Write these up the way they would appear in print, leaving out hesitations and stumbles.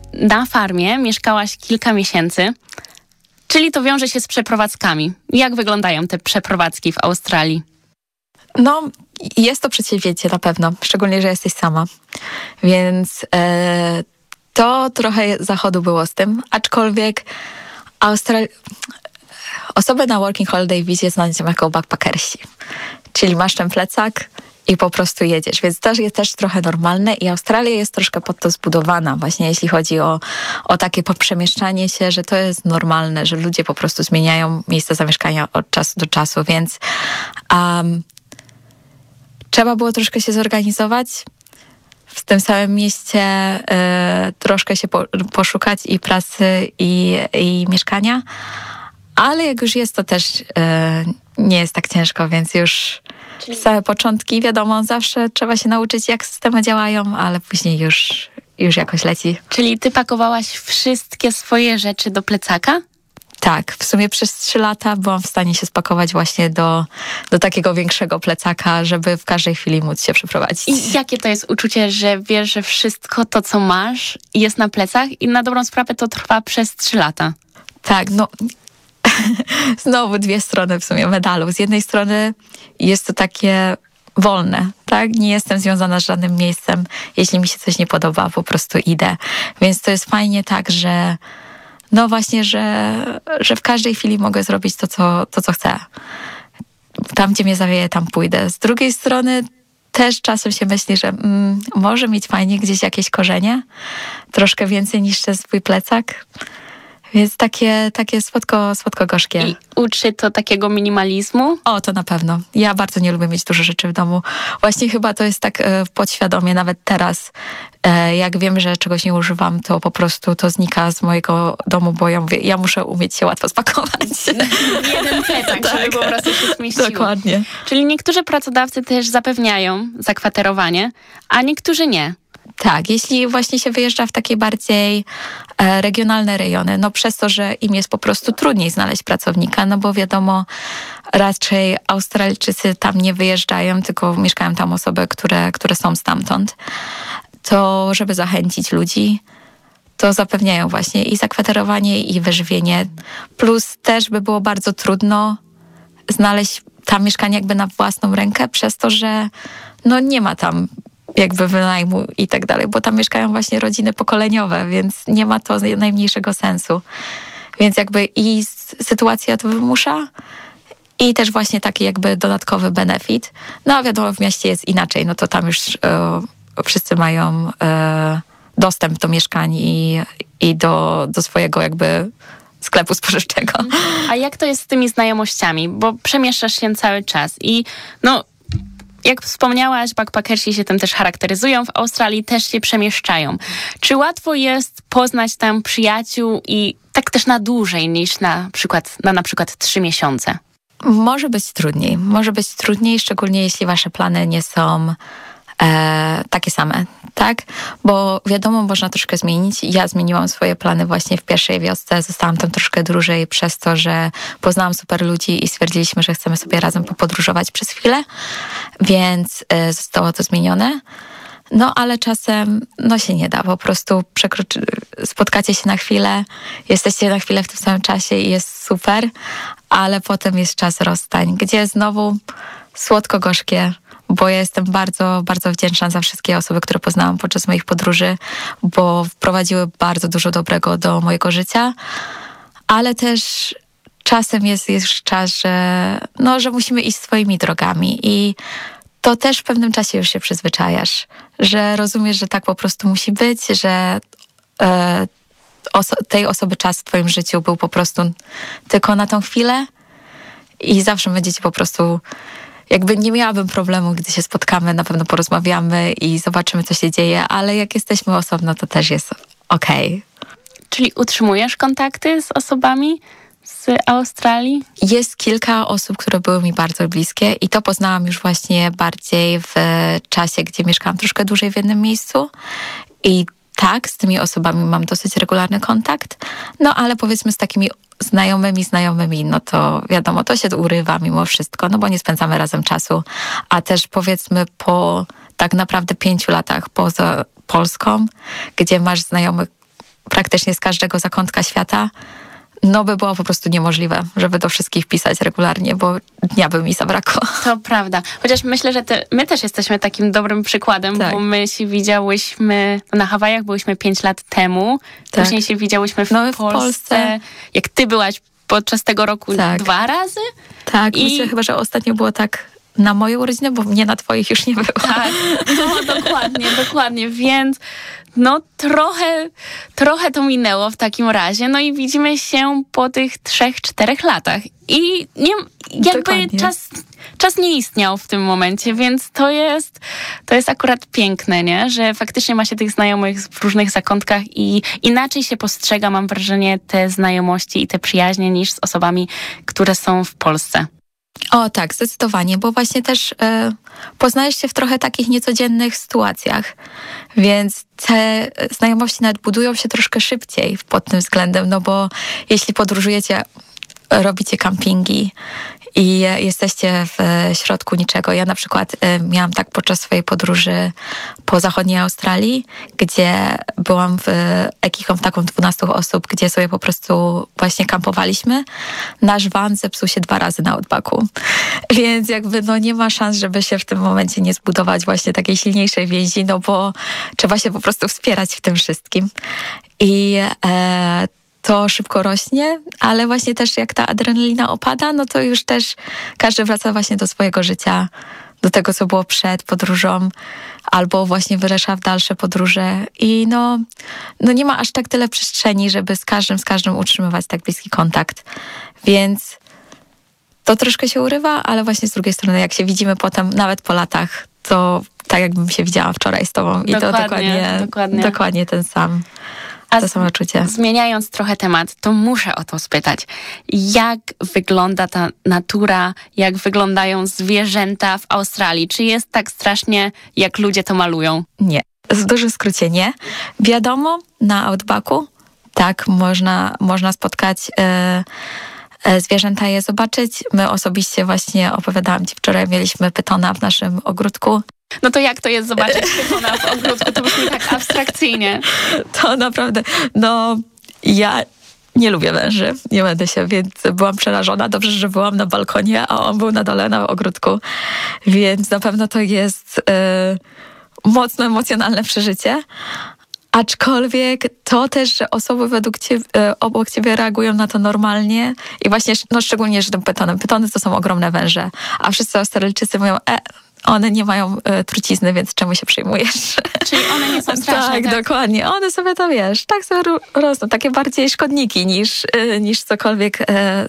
na farmie mieszkałaś kilka miesięcy, czyli to wiąże się z przeprowadzkami. Jak wyglądają te przeprowadzki w Australii? No, jest to przedsięwzięcie na pewno, szczególnie, że jesteś sama. Więc to trochę zachodu było z tym, aczkolwiek osoby na Working Holiday Vizie znane są jako backpackersi. Czyli masz ten plecak i po prostu jedziesz, więc to jest też trochę normalne i Australia jest troszkę pod to zbudowana, właśnie jeśli chodzi o takie poprzemieszczanie się, że to jest normalne, że ludzie po prostu zmieniają miejsca zamieszkania od czasu do czasu, więc trzeba było troszkę się zorganizować w tym samym mieście, troszkę się poszukać i pracy i mieszkania, ale jak już jest, to też nie jest tak ciężko, więc już same początki, wiadomo, zawsze trzeba się nauczyć, jak systemy działają, ale później już jakoś leci. Czyli ty pakowałaś wszystkie swoje rzeczy do plecaka? Tak, w sumie przez 3 lata byłam w stanie się spakować właśnie do takiego większego plecaka, żeby w każdej chwili móc się przeprowadzić. I jakie to jest uczucie, że wiesz, że wszystko to, co masz, jest na plecach i na dobrą sprawę to trwa przez 3 lata? Tak, no znowu 2 strony w sumie medalu. Z jednej strony jest to takie wolne, tak? Nie jestem związana z żadnym miejscem. Jeśli mi się coś nie podoba, po prostu idę. Więc to jest fajnie tak, że no właśnie, że w każdej chwili mogę zrobić to, co chcę. Tam, gdzie mnie zawieje, tam pójdę. Z drugiej strony też czasem się myśli, że może mieć fajnie gdzieś jakieś korzenie, troszkę więcej niż ten swój plecak. Więc takie słodko-gorzkie. I uczy to takiego minimalizmu? O, to na pewno. Ja bardzo nie lubię mieć dużo rzeczy w domu. Właśnie chyba to jest tak podświadomie, nawet teraz. Jak wiem, że czegoś nie używam, to po prostu to znika z mojego domu, bo ja mówię, ja muszę umieć się łatwo spakować. Jeden plecak, tak, żeby po prostu się zmieściło. Dokładnie. Czyli niektórzy pracodawcy też zapewniają zakwaterowanie, a niektórzy nie. Tak, jeśli właśnie się wyjeżdża w takie bardziej regionalne rejony, no przez to, że im jest po prostu trudniej znaleźć pracownika, no bo wiadomo, raczej Australijczycy tam nie wyjeżdżają, tylko mieszkają tam osoby, które są stamtąd, to żeby zachęcić ludzi, to zapewniają właśnie i zakwaterowanie, i wyżywienie. Plus też by było bardzo trudno znaleźć tam mieszkanie jakby na własną rękę, przez to, że no nie ma tam jakby wynajmu i tak dalej, bo tam mieszkają właśnie rodziny pokoleniowe, więc nie ma to najmniejszego sensu. Więc jakby i sytuacja to wymusza i też właśnie taki jakby dodatkowy benefit. No a wiadomo, w mieście jest inaczej, no to tam już wszyscy mają dostęp do mieszkań i do swojego jakby sklepu spożywczego. A jak to jest z tymi znajomościami? Bo przemieszczasz się cały czas i no jak wspomniałaś, backpackersi się tym też charakteryzują, w Australii też się przemieszczają. Czy łatwo jest poznać tam przyjaciół i tak też na dłużej niż na przykład 3 miesiące? Może być trudniej, szczególnie jeśli wasze plany nie są takie same, tak? Bo wiadomo, można troszkę zmienić. Ja zmieniłam swoje plany właśnie w pierwszej wiosce. Zostałam tam troszkę dłużej przez to, że poznałam super ludzi i stwierdziliśmy, że chcemy sobie razem popodróżować przez chwilę, więc zostało to zmienione. No, ale czasem się nie da. Po prostu spotkacie się na chwilę, jesteście na chwilę w tym samym czasie i jest super, ale potem jest czas rozstań, gdzie znowu słodko-gorzkie, bo ja jestem bardzo, bardzo wdzięczna za wszystkie osoby, które poznałam podczas moich podróży, bo wprowadziły bardzo dużo dobrego do mojego życia, ale też czasem jest czas, że musimy iść swoimi drogami i to też w pewnym czasie już się przyzwyczajasz, że rozumiesz, że tak po prostu musi być, że tej osoby czas w twoim życiu był po prostu tylko na tą chwilę i zawsze będziecie po prostu, jakby nie miałabym problemu, gdy się spotkamy, na pewno porozmawiamy i zobaczymy, co się dzieje, ale jak jesteśmy osobno, to też jest okej. Czyli utrzymujesz kontakty z osobami z Australii? Jest kilka osób, które były mi bardzo bliskie i to poznałam już właśnie bardziej w czasie, gdzie mieszkałam troszkę dłużej w jednym miejscu i tak, z tymi osobami mam dosyć regularny kontakt, no ale powiedzmy z takimi znajomymi, no to wiadomo, to się urywa mimo wszystko, no bo nie spędzamy razem czasu, a też powiedzmy po tak naprawdę 5 latach poza Polską, gdzie masz znajomych praktycznie z każdego zakątka świata, no by było po prostu niemożliwe, żeby do wszystkich pisać regularnie, bo dnia by mi zabrakło. To prawda. Chociaż myślę, że my też jesteśmy takim dobrym przykładem, tak. Bo my się widziałyśmy na Hawajach, byłyśmy 5 lat temu. Tak. Później się widziałyśmy w w Polsce. Jak ty byłaś podczas tego roku tak. 2 razy. Tak, myślę chyba, że ostatnio było tak na moje urodziny, bo mnie na twoich już nie było. Tak, no dokładnie, więc no trochę to minęło w takim razie, no i widzimy się po tych 3-4 latach i jakby czas nie istniał w tym momencie, więc to jest akurat piękne, nie? Że faktycznie ma się tych znajomych w różnych zakątkach i inaczej się postrzega, mam wrażenie, te znajomości i te przyjaźnie niż z osobami, które są w Polsce. O tak, zdecydowanie, bo właśnie też poznajesz się w trochę takich niecodziennych sytuacjach, więc te znajomości nawet budują się troszkę szybciej pod tym względem, no bo jeśli podróżujecie, robicie campingi i jesteście w środku niczego. Ja na przykład miałam tak podczas swojej podróży po zachodniej Australii, gdzie byłam w ekipą taką 12 osób, gdzie sobie po prostu właśnie kampowaliśmy. Nasz van zepsuł się 2 razy na Outbacku. Więc jakby no nie ma szans, żeby się w tym momencie nie zbudować właśnie takiej silniejszej więzi, no bo trzeba się po prostu wspierać w tym wszystkim. I to szybko rośnie, ale właśnie też jak ta adrenalina opada, no to już też każdy wraca właśnie do swojego życia, do tego, co było przed podróżą, albo właśnie wyrusza w dalsze podróże i no nie ma aż tak tyle przestrzeni, żeby z każdym utrzymywać tak bliski kontakt. Więc to troszkę się urywa, ale właśnie z drugiej strony, jak się widzimy potem, nawet po latach, to tak jakbym się widziała wczoraj z tobą i to dokładnie ten sam. To samo czucie. Zmieniając trochę temat, to muszę o to spytać. Jak wygląda ta natura, jak wyglądają zwierzęta w Australii? Czy jest tak strasznie, jak ludzie to malują? Nie. W dużym skrócie nie. Wiadomo, na Outbacku tak, można spotkać zwierzęta, je zobaczyć. My osobiście właśnie, opowiadałam ci wczoraj, mieliśmy pytona w naszym ogródku. No to jak to jest zobaczyć pytona w ogródku? To brzmi tak abstrakcyjnie. To naprawdę, ja nie lubię węży, nie będę się, więc byłam przerażona. Dobrze, że byłam na balkonie, a on był na dole na ogródku, więc na pewno to jest mocno emocjonalne przeżycie. Aczkolwiek to też, że osoby obok ciebie reagują na to normalnie i właśnie, szczególnie, że tym pytonem. Pytony to są ogromne węże, a wszyscy Australijczycy mówią, one nie mają trucizny, więc czemu się przejmujesz? Czyli one nie są straszne, tak? Dokładnie. One sobie to, tak sobie rosną. Takie bardziej szkodniki niż cokolwiek,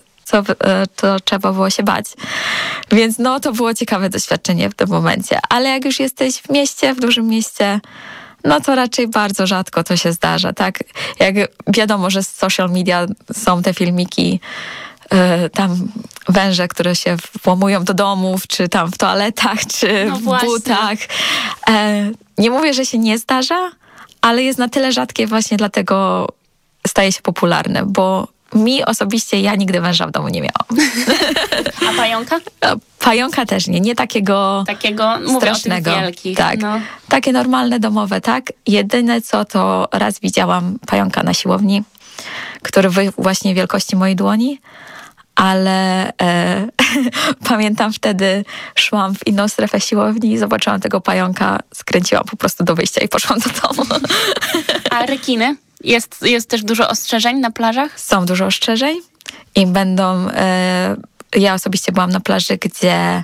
to trzeba było się bać. Więc to było ciekawe doświadczenie w tym momencie. Ale jak już jesteś w mieście, w dużym mieście, no to raczej bardzo rzadko to się zdarza, tak? Jak wiadomo, że z social media są te filmiki, tam węże, które się włamują do domów, czy tam w toaletach, czy w butach. Nie mówię, że się nie zdarza, ale jest na tyle rzadkie właśnie dlatego staje się popularne, bo mi osobiście, ja nigdy węża w domu nie miałam. A pająka? Pająka też nie takiego strasznego. Mówię o tych wielkich. Tak, takie normalne domowe, tak. Jedyne co, to raz widziałam pająka na siłowni, który właśnie wielkości mojej dłoni, ale pamiętam wtedy szłam w inną strefę siłowni i zobaczyłam tego pająka, skręciłam po prostu do wyjścia i poszłam do domu. A rekiny? Jest też dużo ostrzeżeń na plażach? Są dużo ostrzeżeń i będą... ja osobiście byłam na plaży, gdzie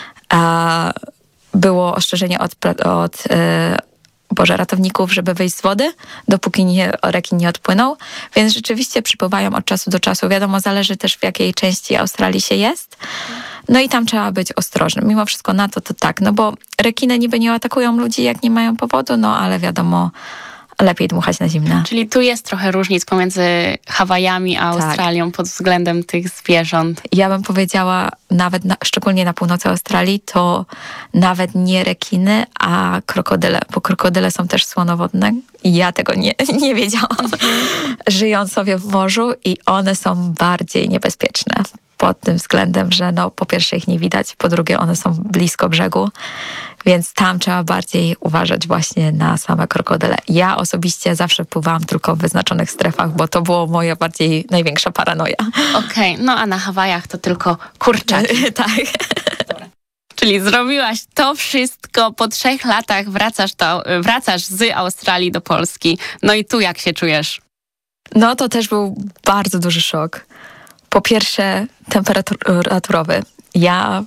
było ostrzeżenie od ratowników, żeby wyjść z wody, dopóki rekin nie odpłynął. Więc rzeczywiście przypływają od czasu do czasu. Wiadomo, zależy też w jakiej części Australii się jest. No i tam trzeba być ostrożnym. Mimo wszystko na to tak, bo rekiny niby nie atakują ludzi, jak nie mają powodu, ale wiadomo, lepiej dmuchać na zimne. Czyli tu jest trochę różnic pomiędzy Hawajami a Australią pod względem tych zwierząt. Ja bym powiedziała, nawet szczególnie na północy Australii, to nawet nie rekiny, a krokodyle, bo krokodyle są też słonowodne i ja tego nie wiedziałam, żyjąc sobie w morzu i one są bardziej niebezpieczne. pod tym względem, że no po pierwsze ich nie widać, po drugie one są blisko brzegu, więc tam trzeba bardziej uważać właśnie na same krokodyle. Ja osobiście zawsze pływałam tylko w wyznaczonych strefach, bo to było moja bardziej największa paranoja. Okej, no a na Hawajach to tylko kurczaki. Tak. Czyli zrobiłaś to wszystko, po 3 latach wracasz z Australii do Polski. No i tu jak się czujesz? No to też był bardzo duży szok. Po pierwsze temperaturowy. Ja